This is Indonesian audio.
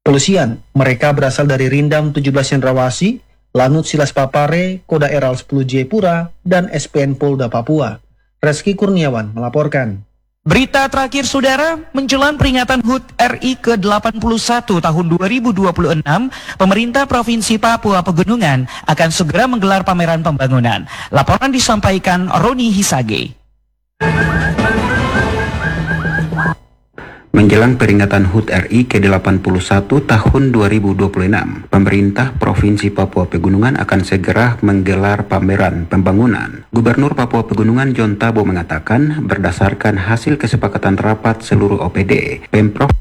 Polisian, mereka berasal dari Rindam 17 Cendrawasih, Lanut Silas Papare, Koda Eral 10 Jayapura, dan SPN Polda Papua. Reski Kurniawan melaporkan. Berita terakhir saudara, menjelang peringatan HUT RI ke-81 tahun 2026, pemerintah Provinsi Papua Pegunungan akan segera menggelar pameran pembangunan. Laporan disampaikan Roni Hisage. Menjelang peringatan HUT RI ke-81 tahun 2026, pemerintah Provinsi Papua Pegunungan akan segera menggelar pameran pembangunan. Gubernur Papua Pegunungan John Tabo mengatakan, berdasarkan hasil kesepakatan rapat seluruh OPD, Pemprov